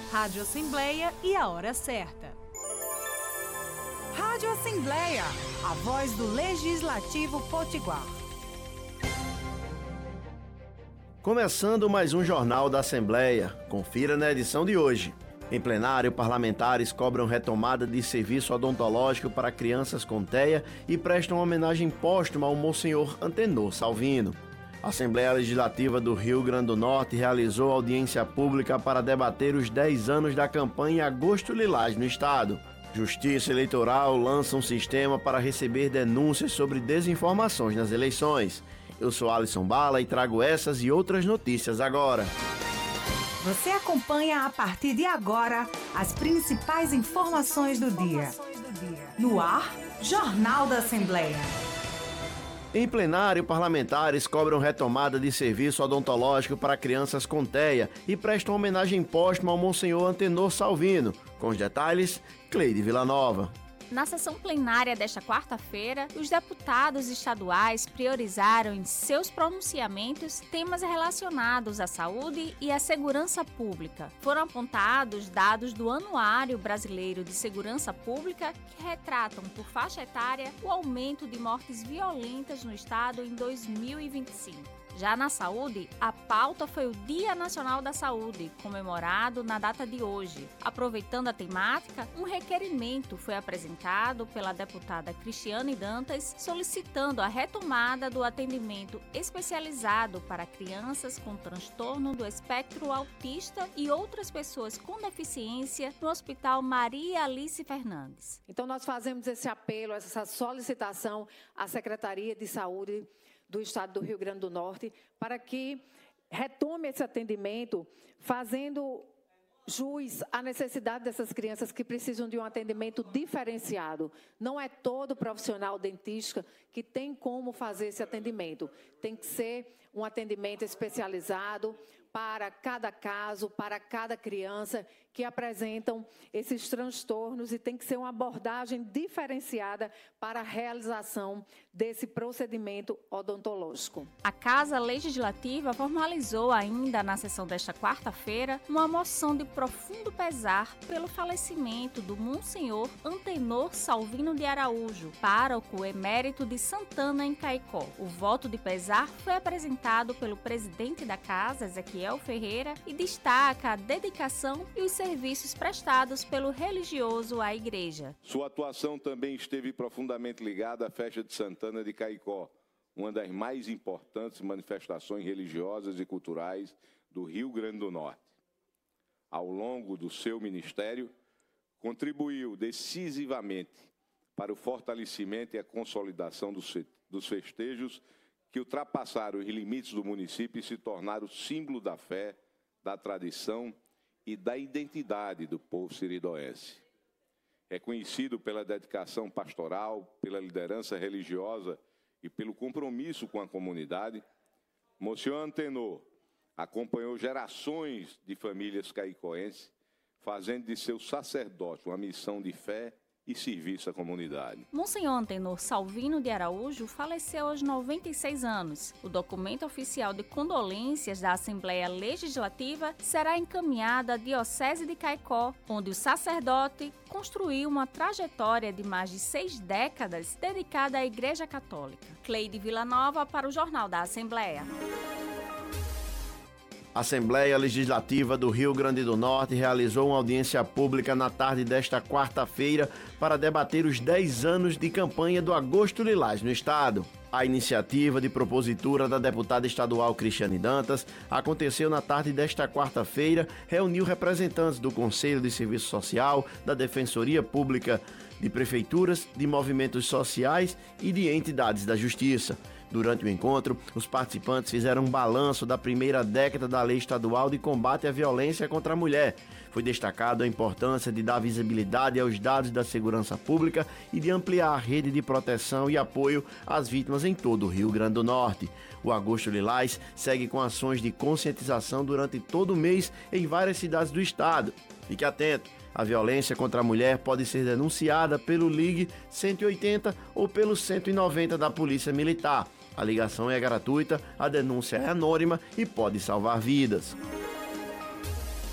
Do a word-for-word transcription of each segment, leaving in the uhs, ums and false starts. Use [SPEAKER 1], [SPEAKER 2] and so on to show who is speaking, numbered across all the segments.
[SPEAKER 1] Rádio Assembleia e a hora certa. Rádio Assembleia, a voz do Legislativo Potiguar.
[SPEAKER 2] Começando mais um Jornal da Assembleia. Confira na edição de hoje. Em plenário, parlamentares cobram retomada de serviço odontológico para crianças com T E A e prestam homenagem póstuma ao Monsenhor Antenor Salvino. A Assembleia Legislativa do Rio Grande do Norte realizou audiência pública para debater os dez anos da campanha Agosto Lilás no estado. Justiça Eleitoral lança um sistema para receber denúncias sobre desinformações nas eleições. Eu sou Alisson Bala e trago essas e outras notícias agora.
[SPEAKER 1] Você acompanha a partir de agora as principais informações do dia. No ar, Jornal da Assembleia.
[SPEAKER 2] Em plenário, parlamentares cobram retomada de serviço odontológico para crianças com T E A e prestam homenagem póstuma ao Monsenhor Antenor Salvino. Com os detalhes, Cleide Villanova.
[SPEAKER 3] Na sessão plenária desta quarta-feira, os deputados estaduais priorizaram em seus pronunciamentos temas relacionados à saúde e à segurança pública. Foram apontados dados do Anuário Brasileiro de Segurança Pública que retratam por faixa etária o aumento de mortes violentas no estado em dois mil e vinte e cinco. Já na saúde, a pauta foi o Dia Nacional da Saúde, comemorado na data de hoje. Aproveitando a temática, um requerimento foi apresentado pela deputada Cristiane Dantas, solicitando a retomada do atendimento especializado para crianças com transtorno do espectro autista e outras pessoas com deficiência no Hospital Maria Alice Fernandes.
[SPEAKER 4] Então, nós fazemos esse apelo, essa solicitação à Secretaria de Saúde do Estado do Rio Grande do Norte, para que retome esse atendimento, fazendo jus à necessidade dessas crianças que precisam de um atendimento diferenciado. Não é todo profissional dentista que tem como fazer esse atendimento. Tem que ser um atendimento especializado para cada caso, para cada criança que apresentam esses transtornos, e tem que ser uma abordagem diferenciada para a realização desse procedimento odontológico.
[SPEAKER 3] A Casa Legislativa formalizou ainda na sessão desta quarta-feira uma moção de profundo pesar pelo falecimento do Monsenhor Antenor Salvino de Araújo, pároco emérito de Santana, em Caicó. O voto de pesar foi apresentado pelo presidente da Casa, Ezequiel Ferreira, e destaca a dedicação e os serviços prestados pelo religioso à igreja.
[SPEAKER 5] Sua atuação também esteve profundamente ligada à festa de Santana de Caicó, uma das mais importantes manifestações religiosas e culturais do Rio Grande do Norte. Ao longo do seu ministério, contribuiu decisivamente para o fortalecimento e a consolidação dos festejos que ultrapassaram os limites do município e se tornaram símbolo da fé, da tradição e da identidade do povo siridoense. É conhecido pela dedicação pastoral, pela liderança religiosa e pelo compromisso com a comunidade. Monsenhor Antenor acompanhou gerações de famílias caicoenses, fazendo de seu sacerdócio uma missão de fé e serviço à comunidade.
[SPEAKER 3] Monsenhor Antenor Salvino de Araújo faleceu aos noventa e seis anos. O documento oficial de condolências da Assembleia Legislativa será encaminhado à Diocese de Caicó, onde o sacerdote construiu uma trajetória de mais de seis décadas dedicada à Igreja Católica. Cleide Villanova para o Jornal da Assembleia.
[SPEAKER 2] A Assembleia Legislativa do Rio Grande do Norte realizou uma audiência pública na tarde desta quarta-feira para debater os dez anos de campanha do Agosto Lilás no estado. A iniciativa de propositura da deputada estadual Cristiane Dantas aconteceu na tarde desta quarta-feira, reuniu representantes do Conselho de Serviço Social, da Defensoria Pública, de prefeituras, de movimentos sociais e de entidades da Justiça. Durante o encontro, os participantes fizeram um balanço da primeira década da Lei Estadual de Combate à Violência contra a Mulher. Foi destacado a importância de dar visibilidade aos dados da segurança pública e de ampliar a rede de proteção e apoio às vítimas em todo o Rio Grande do Norte. O Agosto Lilás segue com ações de conscientização durante todo o mês em várias cidades do estado. Fique atento! A violência contra a mulher pode ser denunciada pelo Ligue cento e oitenta ou pelo cento e noventa da Polícia Militar. A ligação é gratuita, a denúncia é anônima e pode salvar vidas.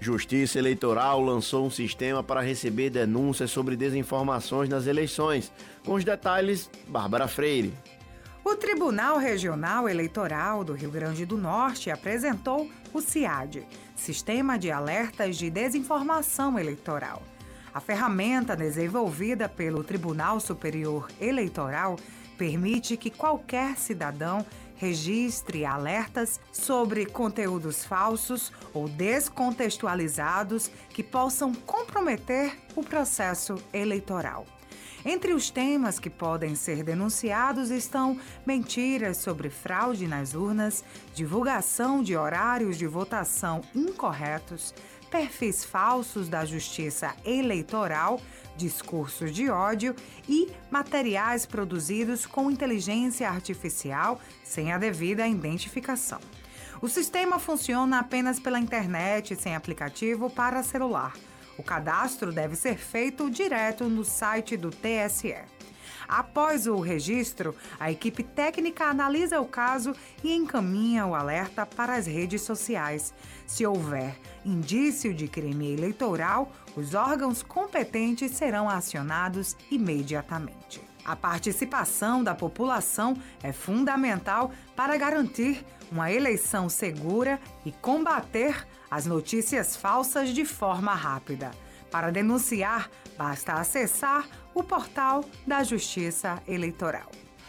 [SPEAKER 2] Justiça Eleitoral lançou um sistema para receber denúncias sobre desinformações nas eleições. Com os detalhes, Bárbara Freire.
[SPEAKER 1] O Tribunal Regional Eleitoral do Rio Grande do Norte apresentou o CIAD, Sistema de Alertas de Desinformação Eleitoral. A ferramenta desenvolvida pelo Tribunal Superior Eleitoral permite que qualquer cidadão registre alertas sobre conteúdos falsos ou descontextualizados que possam comprometer o processo eleitoral. Entre os temas que podem ser denunciados estão mentiras sobre fraude nas urnas, divulgação de horários de votação incorretos, perfis falsos da Justiça Eleitoral, discursos de ódio e materiais produzidos com inteligência artificial sem a devida identificação. O sistema funciona apenas pela internet, sem aplicativo para celular. O cadastro deve ser feito direto no site do T S E. Após o registro, a equipe técnica analisa o caso e encaminha o alerta para as redes sociais. Se houver indício de crime eleitoral, os órgãos competentes serão acionados imediatamente. A participação da população é fundamental para garantir uma eleição segura e combater as notícias falsas de forma rápida. Para denunciar, basta acessar o portal da Justiça Eleitoral.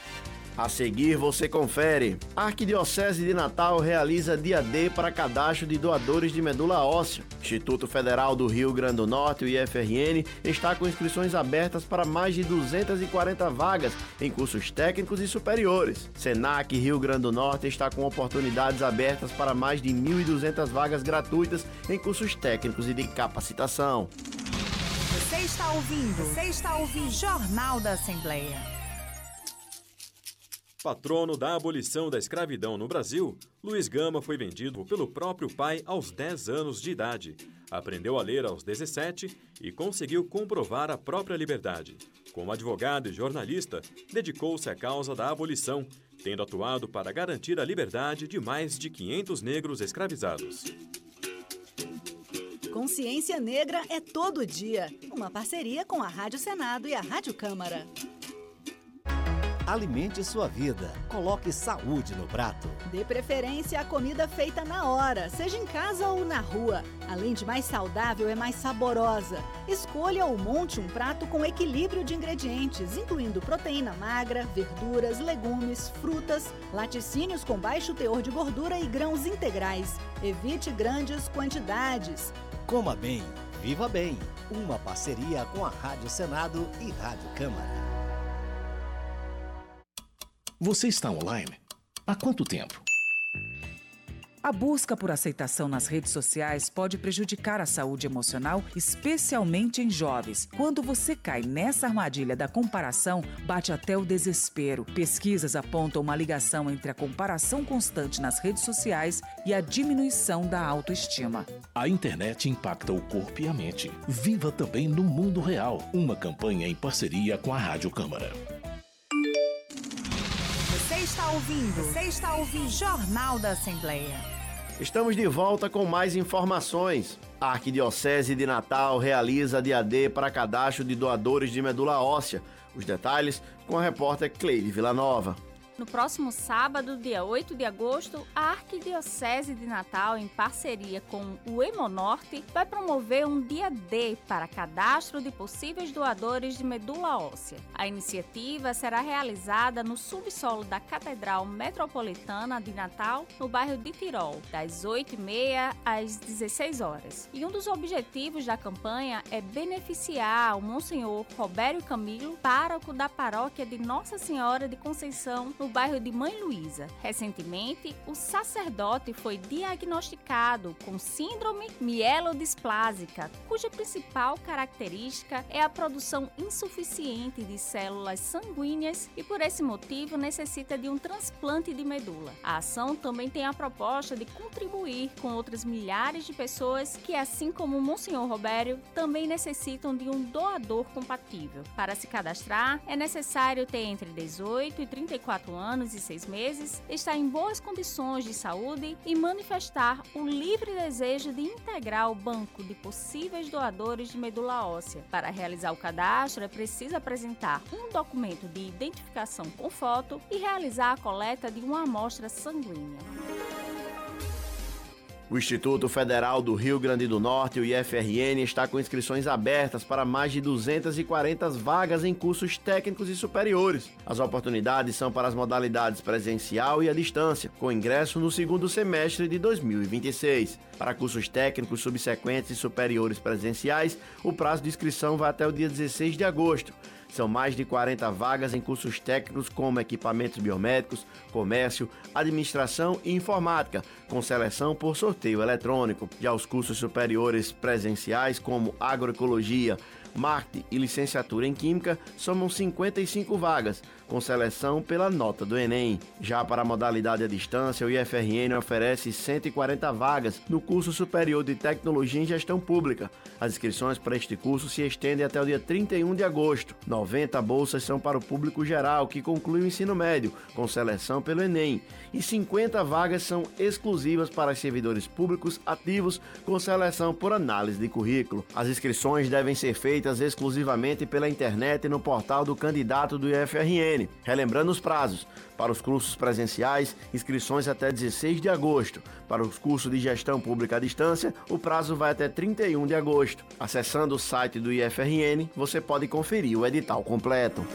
[SPEAKER 2] A seguir você confere. A Arquidiocese de Natal realiza dia D para cadastro de doadores de medula óssea. Instituto Federal do Rio Grande do Norte, o I F R N, está com inscrições abertas para mais de duzentas e quarenta vagas em cursos técnicos e superiores. Senac Rio Grande do Norte está com oportunidades abertas para mais de mil e duzentas vagas gratuitas em cursos técnicos e de capacitação.
[SPEAKER 1] Você está ouvindo? Você está ouvindo? Jornal da Assembleia.
[SPEAKER 6] Patrono da abolição da escravidão no Brasil, Luiz Gama foi vendido pelo próprio pai aos dez anos de idade. Aprendeu a ler aos dezessete e conseguiu comprovar a própria liberdade. Como advogado e jornalista, dedicou-se à causa da abolição, tendo atuado para garantir a liberdade de mais de quinhentos negros escravizados.
[SPEAKER 7] Consciência Negra é todo dia. Uma parceria com a Rádio Senado e a Rádio Câmara.
[SPEAKER 8] Alimente sua vida. Coloque saúde no prato.
[SPEAKER 7] Dê preferência à comida feita na hora, seja em casa ou na rua. Além de mais saudável, é mais saborosa. Escolha ou monte um prato com equilíbrio de ingredientes, incluindo proteína magra, verduras, legumes, frutas, laticínios com baixo teor de gordura e grãos integrais. Evite grandes quantidades.
[SPEAKER 8] Coma bem, viva bem. Uma parceria com a Rádio Senado e Rádio Câmara.
[SPEAKER 9] Você está online? Há quanto tempo?
[SPEAKER 10] A busca por aceitação nas redes sociais pode prejudicar a saúde emocional, especialmente em jovens. Quando você cai nessa armadilha da comparação, bate até o desespero. Pesquisas apontam uma ligação entre a comparação constante nas redes sociais e a diminuição da autoestima.
[SPEAKER 9] A internet impacta o corpo e a mente. Viva também no mundo real. Uma campanha em parceria com a Rádio Câmara.
[SPEAKER 1] Você está ouvindo? Você está ouvindo? Jornal da Assembleia.
[SPEAKER 2] Estamos de volta com mais informações. A Arquidiocese de Natal realiza dia D para cadastro de doadores de medula óssea. Os detalhes com a repórter Cleide Villanova.
[SPEAKER 3] No próximo sábado, dia oito de agosto, a Arquidiocese de Natal, em parceria com o Hemonorte, vai promover um dia D para cadastro de possíveis doadores de medula óssea. A iniciativa será realizada no subsolo da Catedral Metropolitana de Natal, no bairro de Tirol, das oito e meia às dezesseis horas. E um dos objetivos da campanha é beneficiar o Monsenhor Robério Camilo, pároco da paróquia de Nossa Senhora de Conceição, no bairro de Mãe Luísa. Recentemente, o sacerdote foi diagnosticado com síndrome mielodisplásica, cuja principal característica é a produção insuficiente de células sanguíneas e, por esse motivo, necessita de um transplante de medula. A ação também tem a proposta de contribuir com outras milhares de pessoas que, assim como o Monsenhor Robério, também necessitam de um doador compatível. Para se cadastrar, é necessário ter entre dezoito e trinta e quatro quatro anos e seis meses, está em boas condições de saúde e manifestar o livre desejo de integrar o banco de possíveis doadores de medula óssea. Para realizar o cadastro, é preciso apresentar um documento de identificação com foto e realizar a coleta de uma amostra sanguínea.
[SPEAKER 2] O Instituto Federal do Rio Grande do Norte, o I F R N, está com inscrições abertas para mais de duzentas e quarenta vagas em cursos técnicos e superiores. As oportunidades são para as modalidades presencial e à distância, com ingresso no segundo semestre de dois mil e vinte e seis. Para cursos técnicos subsequentes e superiores presenciais, o prazo de inscrição vai até o dia dezesseis de agosto. São mais de quarenta vagas em cursos técnicos como equipamentos biomédicos, comércio, administração e informática, com seleção por sorteio eletrônico. Já os cursos superiores presenciais como agroecologia, marketing e licenciatura em química somam cinquenta e cinco vagas, com seleção pela nota do Enem. Já para a modalidade à distância, o I F R N oferece cento e quarenta vagas no curso superior de tecnologia em gestão pública. As inscrições para este curso se estendem até o dia trinta e um de agosto. noventa bolsas são para o público geral que conclui o ensino médio, com seleção pelo Enem, e cinquenta vagas são exclusivas para servidores públicos ativos, com seleção por análise de currículo. As inscrições devem ser feitas exclusivamente pela internet no portal do candidato do I F R N. Relembrando os prazos: para os cursos presenciais, inscrições até dezesseis de agosto. Para os cursos de gestão pública à distância, o prazo vai até trinta e um de agosto. Acessando o site do I F R N, você pode conferir o edital completo.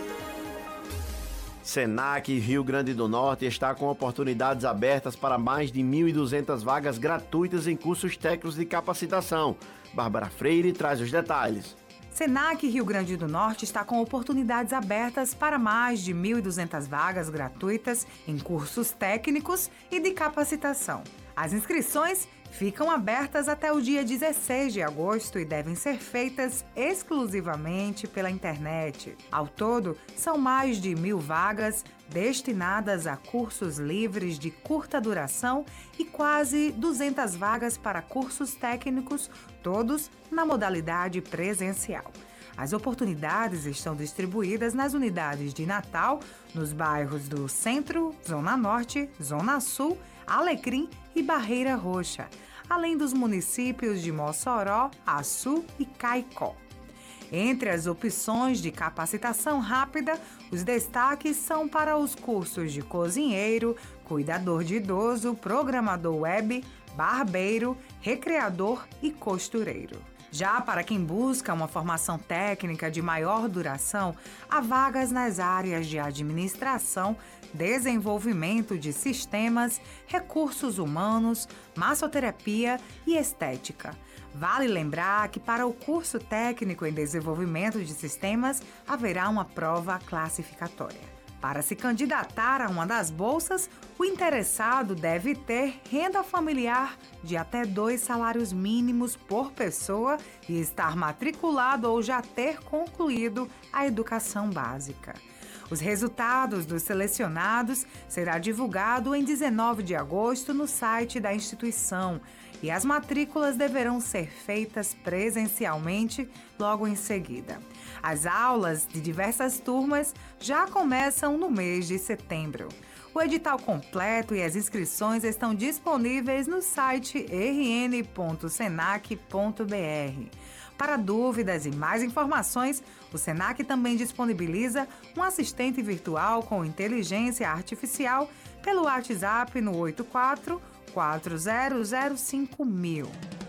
[SPEAKER 2] Senac Rio Grande do Norte está com oportunidades abertas para mais de mil e duzentas vagas gratuitas em cursos técnicos de capacitação. Bárbara Freire traz os detalhes.
[SPEAKER 1] Senac Rio Grande do Norte está com oportunidades abertas para mais de mil e duzentas vagas gratuitas em cursos técnicos e de capacitação. As inscrições ficam abertas até o dia dezesseis de agosto e devem ser feitas exclusivamente pela internet. Ao todo, são mais de mil vagas destinadas a cursos livres de curta duração e quase duzentas vagas para cursos técnicos, todos na modalidade presencial. As oportunidades estão distribuídas nas unidades de Natal, nos bairros do Centro, Zona Norte, Zona Sul, Alecrim e Barreira Roxa, além dos municípios de Mossoró, Açu e Caicó. Entre as opções de capacitação rápida, os destaques são para os cursos de cozinheiro, cuidador de idoso, programador web, barbeiro, recreador e costureiro. Já para quem busca uma formação técnica de maior duração, há vagas nas áreas de administração, desenvolvimento de sistemas, recursos humanos, massoterapia e estética. Vale lembrar que para o curso técnico em desenvolvimento de sistemas haverá uma prova classificatória. Para se candidatar a uma das bolsas, o interessado deve ter renda familiar de até dois salários mínimos por pessoa e estar matriculado ou já ter concluído a educação básica. Os resultados dos selecionados será divulgado em dezenove de agosto no site da instituição e as matrículas deverão ser feitas presencialmente logo em seguida. As aulas de diversas turmas já começam no mês de setembro. O edital completo e as inscrições estão disponíveis no site r n ponto senac ponto b r. Para dúvidas e mais informações, o Senac também disponibiliza um assistente virtual com inteligência artificial pelo WhatsApp no oito quatro quatro zero zero cinco mil.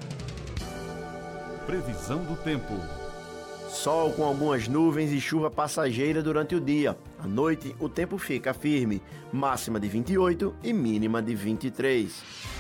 [SPEAKER 11] Previsão do tempo.
[SPEAKER 2] Sol com algumas nuvens e chuva passageira durante o dia. À noite, o tempo fica firme, máxima de vinte e oito e mínima de vinte e três.